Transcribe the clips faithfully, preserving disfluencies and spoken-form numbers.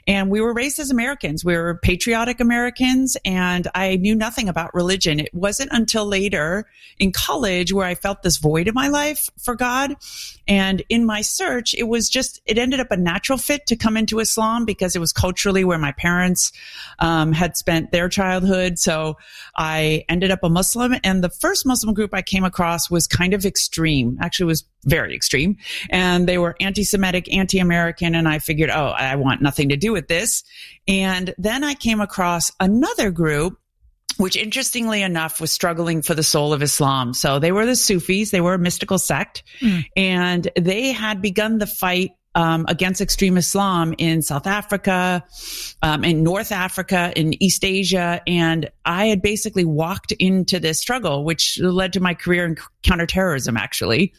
And we were raised as Americans. We were patriotic Americans, and I knew nothing about religion. It wasn't until later in college where I felt this void in my life for God. And in my search, it was just, it ended up a natural fit to come into Islam because it was culturally where my parents um, had spent their childhood. So I ended up a Muslim. And the first Muslim group I came across was kind of extreme. Actually, it was very extreme. And they were anti-Semitic, anti-American. And I figured, oh, I want nothing to do with this. And then I came across another group, which interestingly enough was struggling for the soul of Islam. So they were the Sufis. They were a mystical sect. Mm. And they had begun the fight um, against extreme Islam in South Africa, um, in North Africa, in East Asia. And I had basically walked into this struggle, which led to my career in counterterrorism, actually.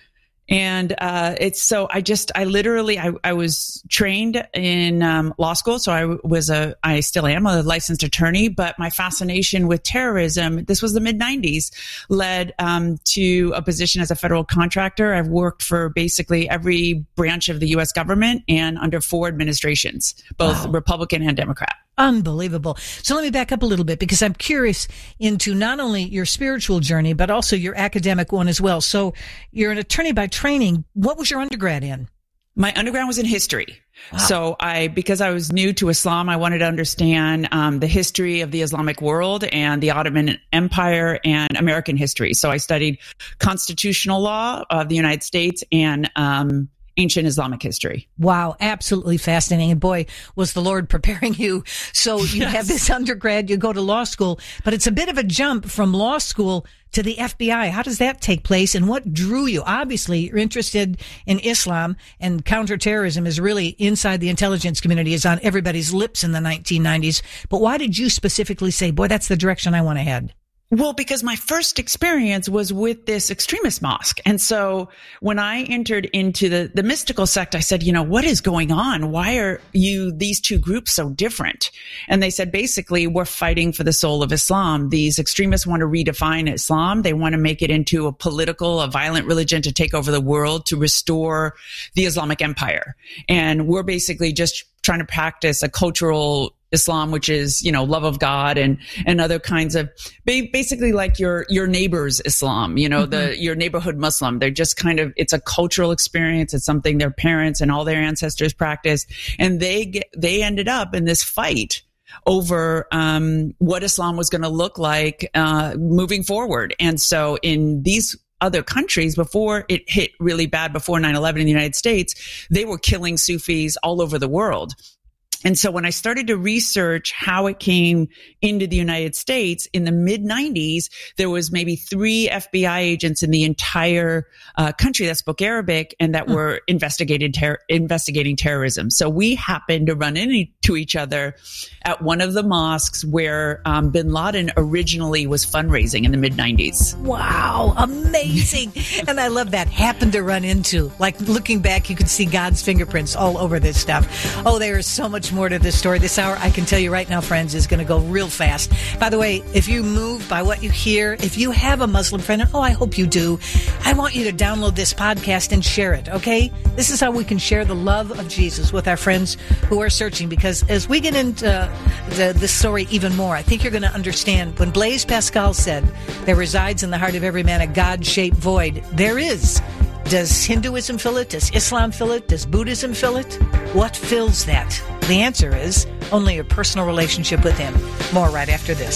And uh it's so I just I literally I, I was trained in um, law school, so I was a I still am a licensed attorney. But my fascination with terrorism, this was the mid nineties, led um, to a position as a federal contractor. I've worked for basically every branch of the U S government and under four administrations, both wow. Republican and Democrat. Unbelievable. So let me back up a little bit because I'm curious into not only your spiritual journey, but also your academic one as well. So you're an attorney by training. What was your undergrad in? My undergrad was in history. Wow. So I, because I was new to Islam, I wanted to understand um, the history of the Islamic world and the Ottoman Empire and American history. So I studied constitutional law of the United States and um ancient Islamic history. Wow. Absolutely fascinating. And boy, was the Lord preparing you. So you yes. have this undergrad, you go to law school, but it's a bit of a jump from law school to the F B I. How does that take place? And what drew you? Obviously, you're interested in Islam, and counterterrorism is really inside the intelligence community, is on everybody's lips in the nineteen nineties. But why did you specifically say, boy, that's the direction I want to head? Well, because my first experience was with this extremist mosque. And so when I entered into the, the mystical sect, I said, you know, what is going on? Why are you, these two groups so different? And they said, basically, we're fighting for the soul of Islam. These extremists want to redefine Islam. They want to make it into a political, a violent religion to take over the world, to restore the Islamic Empire. And we're basically just trying to practice a cultural Islam, which is, you know, love of God and, and other kinds of, basically like your, your neighbor's Islam, you know, mm-hmm. the, your neighborhood Muslim. They're just kind of, it's a cultural experience. It's something their parents and all their ancestors practiced. And they get, they ended up in this fight over, um, what Islam was going to look like, uh, moving forward. And so in these other countries, before it hit really bad, before nine eleven in the United States, they were killing Sufis all over the world. And so when I started to research how it came into the United States in the mid nineties, there was maybe three F B I agents in the entire uh, country that spoke Arabic and that were investigated ter- investigating terrorism. So we happened to run into each other at one of the mosques where um, bin Laden originally was fundraising in the mid nineties. Wow, amazing. And I love that. Happened to run into. Like looking back, you could see God's fingerprints all over this stuff. Oh, there is so much more to this story. This hour, I can tell you right now, friends, is going to go real fast. By the way, if you move by what you hear, if you have a Muslim friend, and oh, I hope you do, I want you to download this podcast and share it, okay? This is how we can share the love of Jesus with our friends who are searching, because as we get into uh, the, this story even more, I think you're going to understand when Blaise Pascal said, there resides in the heart of every man a God-shaped void. There is. Does Hinduism fill it? Does Islam fill it? Does Buddhism fill it? What fills that? The answer is only a personal relationship with Him. More right after this.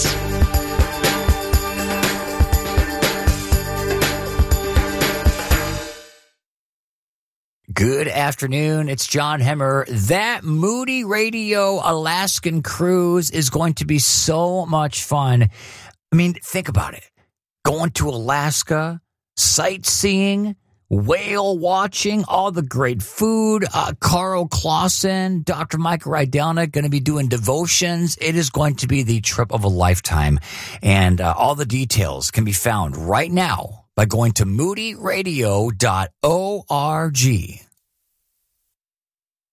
Good afternoon. It's John Hemmer. That Moody Radio Alaskan cruise is going to be so much fun. I mean, think about it. Going to Alaska, sightseeing, whale watching, all the great food. Uh, Carl Clausen, Doctor Michael Rydelnik going to be doing devotions. It is going to be the trip of a lifetime. And uh, all the details can be found right now by going to moody radio dot org.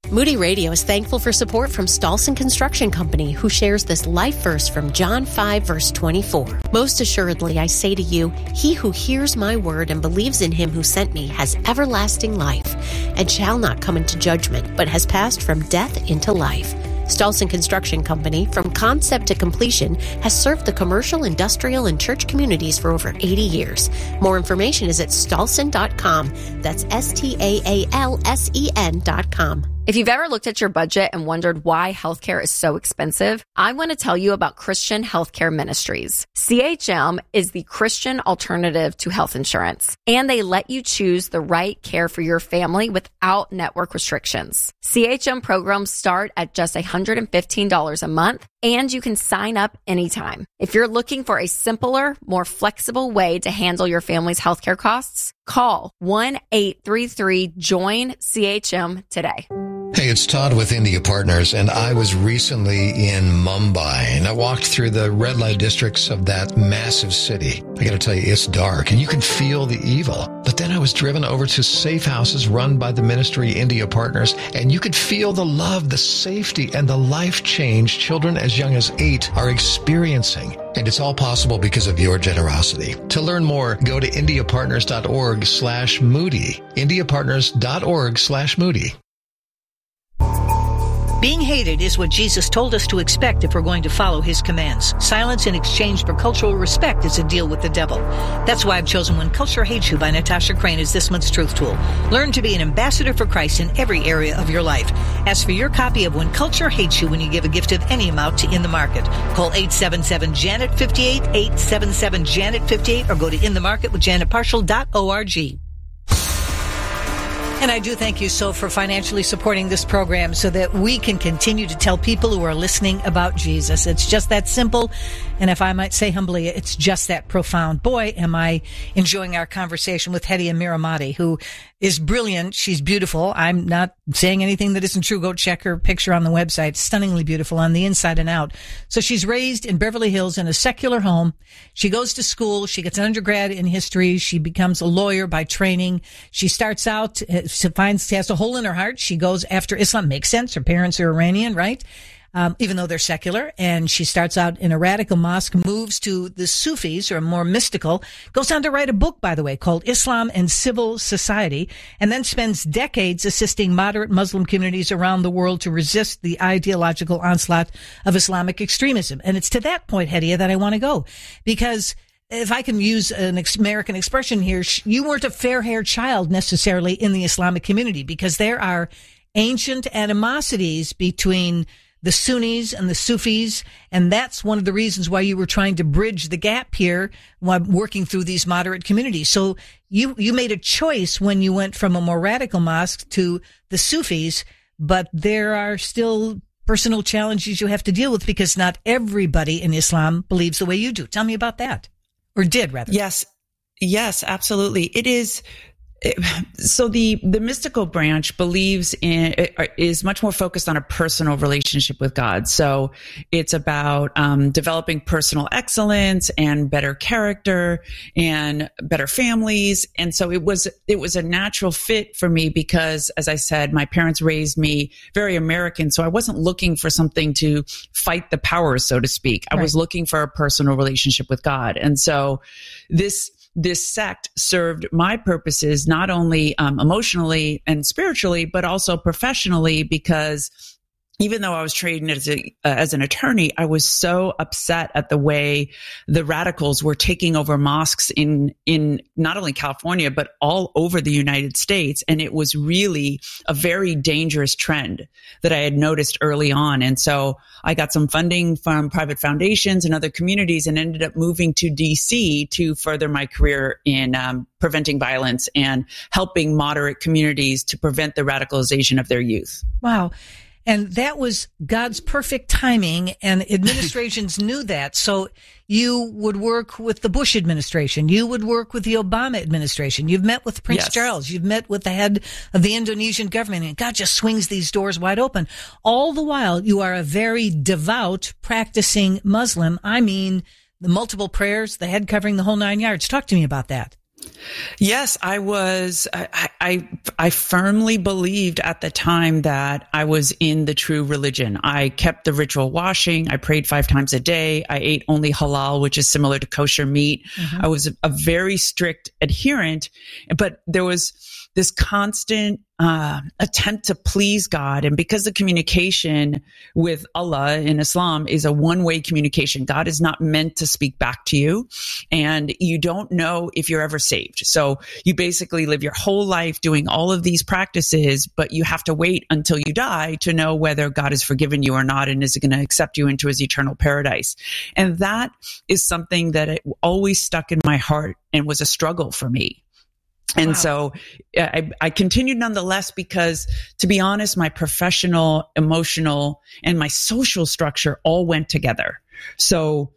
Moody Radio is thankful for support from Stolson Construction Company, who shares this life verse from John five, verse twenty-four. Most assuredly, I say to you, he who hears my word and believes in him who sent me has everlasting life and shall not come into judgment, but has passed from death into life. Stolson Construction Company, from concept to completion, has served the commercial, industrial, and church communities for over eighty years. More information is at stolson dot com. That's S T A A L S E N dot com. If you've ever looked at your budget and wondered why healthcare is so expensive, I want to tell you about Christian Healthcare Ministries. C H M is the Christian alternative to health insurance, and they let you choose the right care for your family without network restrictions. C H M programs start at just one hundred fifteen dollars a month, and you can sign up anytime. If you're looking for a simpler, more flexible way to handle your family's healthcare costs, call one eight three three join C H M today. Hey, it's Todd with India Partners, and I was recently in Mumbai, and I walked through the red light districts of that massive city. I gotta tell you, it's dark, and you can feel the evil. But then I was driven over to safe houses run by the ministry India Partners, and you could feel the love, the safety, and the life change children as young as eight are experiencing. And it's all possible because of your generosity. To learn more, go to indiapartners.org slash Moody. indiapartners.org slash Moody. Being hated is what Jesus told us to expect if we're going to follow his commands. Silence in exchange for cultural respect is a deal with the devil. That's why I've chosen When Culture Hates You by Natasha Crane as this month's truth tool. Learn to be an ambassador for Christ in every area of your life. Ask for your copy of When Culture Hates You when you give a gift of any amount to In the Market. Call eight seven seven Janet fifty-eight, eight seven seven Janet fifty-eight, or go to in the market with janet partial dot org. And I do thank you so for financially supporting this program so that we can continue to tell people who are listening about Jesus. It's just that simple. And if I might say humbly, it's just that profound. Boy, am I enjoying our conversation with Hedia Miramati, who is brilliant. She's beautiful. I'm not saying anything that isn't true. Go check her picture on the website. Stunningly beautiful on the inside and out. So she's raised in Beverly Hills in a secular home. She goes to school. She gets an undergrad in history. She becomes a lawyer by training. She starts out, she finds she has a hole in her heart. She goes after Islam. Makes sense. Her parents are Iranian, right? Um, even though they're secular, and she starts out in a radical mosque, moves to the Sufis, or more mystical, goes on to write a book, by the way, called Islam and Civil Society, and then spends decades assisting moderate Muslim communities around the world to resist the ideological onslaught of Islamic extremism. And it's to that point, Hedia, that I want to go, because if I can use an American expression here, you weren't a fair-haired child necessarily in the Islamic community, because there are ancient animosities between the Sunnis and the Sufis, and that's one of the reasons why you were trying to bridge the gap here while working through these moderate communities. So you you made a choice when you went from a more radical mosque to the Sufis, but there are still personal challenges you have to deal with because not everybody in Islam believes the way you do. Tell me about that. Or did, rather. Yes. Yes, absolutely. It is. So the, the mystical branch believes in, is much more focused on a personal relationship with God. So it's about um, developing personal excellence and better character and better families. And so it was, it was a natural fit for me because, as I said, my parents raised me very American. So I wasn't looking for something to fight the powers, so to speak. I right. was looking for a personal relationship with God. And so this, This sect served my purposes, not only um, emotionally and spiritually, but also professionally, because even though I was trained as a, uh, as an attorney, I was so upset at the way the radicals were taking over mosques in, in not only California, but all over the United States. And it was really a very dangerous trend that I had noticed early on. And so I got some funding from private foundations and other communities and ended up moving to D C to further my career in um, preventing violence and helping moderate communities to prevent the radicalization of their youth. Wow. And that was God's perfect timing, and administrations knew that. So you would work with the Bush administration. You would work with the Obama administration. You've met with Prince yes. Charles. You've met with the head of the Indonesian government, and God just swings these doors wide open. All the while, you are a very devout, practicing Muslim. I mean, the multiple prayers, the head covering, the whole nine yards. Talk to me about that. Yes, I was, I, I, I firmly believed at the time that I was in the true religion. I kept the ritual washing. I prayed five times a day. I ate only halal, which is similar to kosher meat. Mm-hmm. I was a, a very strict adherent, but there was this constant uh, attempt to please God. And because the communication with Allah in Islam is a one-way communication, God is not meant to speak back to you. And you don't know if you're ever saved. So you basically live your whole life doing all of these practices, but you have to wait until you die to know whether God has forgiven you or not and is going to accept you into his eternal paradise. And that is something that it always stuck in my heart and was a struggle for me. And wow. so I, I continued nonetheless because, to be honest, my professional, emotional, and my social structure all went together. So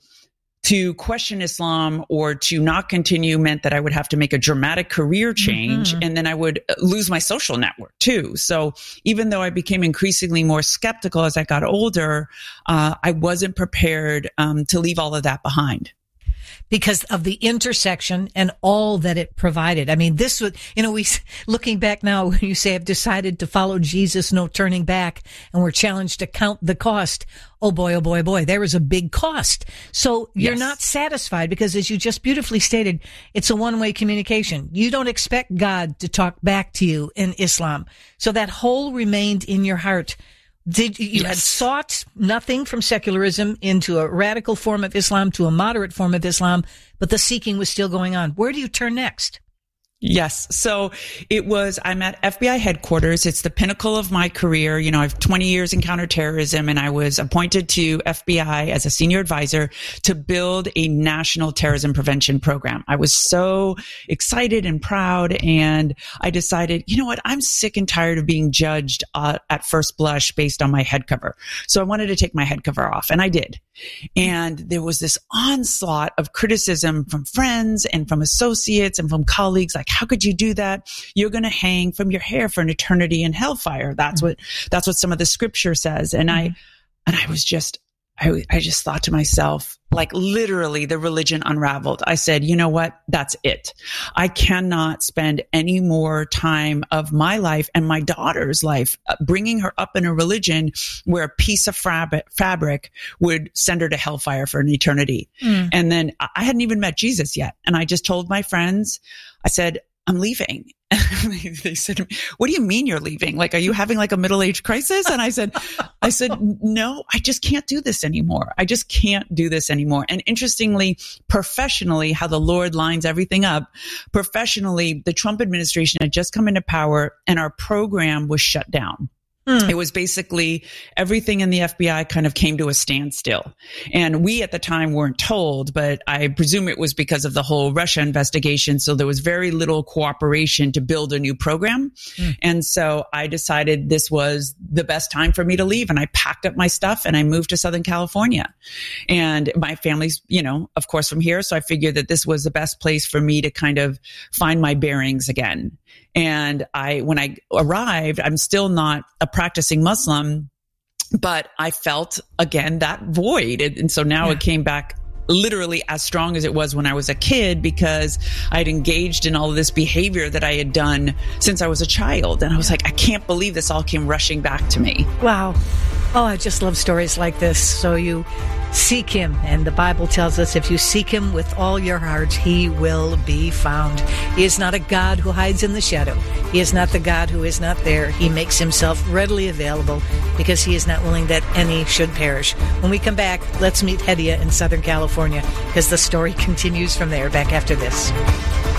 to question Islam or to not continue meant that I would have to make a dramatic career change, mm-hmm. and then I would lose my social network too. So even though I became increasingly more skeptical as I got older, uh, I wasn't prepared um, to leave all of that behind. Because of the intersection and all that it provided. I mean, this was, you know, we, looking back now, when you say I've decided to follow Jesus, no turning back, and we're challenged to count the cost. Oh boy, oh boy, oh boy, there was a big cost. So you're yes. not satisfied because, as you just beautifully stated, it's a one-way communication. You don't expect God to talk back to you in Islam. So that hole remained in your heart. Did you yes. had sought nothing from secularism into a radical form of Islam to a moderate form of Islam, but the seeking was still going on. Where do you turn next? Yes. So it was, I'm at F B I headquarters. It's the pinnacle of my career. You know, I have twenty years in counterterrorism, and I was appointed to F B I as a senior advisor to build a national terrorism prevention program. I was so excited and proud, and I decided, you know what? I'm sick and tired of being judged uh, at first blush based on my head cover. So I wanted to take my head cover off, and I did. And there was this onslaught of criticism from friends and from associates and from colleagues, like, how could you do that? You're going to hang from your hair for an eternity in hellfire. That's mm-hmm. what, that's what some of the scripture says. And mm-hmm. I, and I was just, I, I just thought to myself, like, literally the religion unraveled. I said, you know what? That's it. I cannot spend any more time of my life and my daughter's life uh, bringing her up in a religion where a piece of fabric, fabric would send her to hellfire for an eternity. Mm. And then I hadn't even met Jesus yet. And I just told my friends, I said, I'm leaving. They said, what do you mean you're leaving? Like, are you having like a middle-age crisis? And I said, I said, no, I just can't do this anymore. I just can't do this anymore. And interestingly, professionally, how the Lord lines everything up, professionally, the Trump administration had just come into power and our program was shut down. It was basically everything in the F B I kind of came to a standstill. And we at the time weren't told, but I presume it was because of the whole Russia investigation. So there was very little cooperation to build a new program. Mm. And so I decided this was the best time for me to leave. And I packed up my stuff and I moved to Southern California. And my family's, you know, of course, from here. So I figured that this was the best place for me to kind of find my bearings again. And I, when I arrived, I'm still not a practicing Muslim, but I felt again that void. And so now yeah. it came back literally as strong as it was when I was a kid, because I had engaged in all of this behavior that I had done since I was a child. And I was like, I can't believe this all came rushing back to me. Wow. Oh, I just love stories like this. So you seek him, and the Bible tells us if you seek him with all your heart, he will be found. He is not a God who hides in the shadow. He is not the God who is not there. He makes himself readily available because he is not willing that any should perish. When we come back, let's meet Hedia in Southern California, because the story continues from there. Back after this.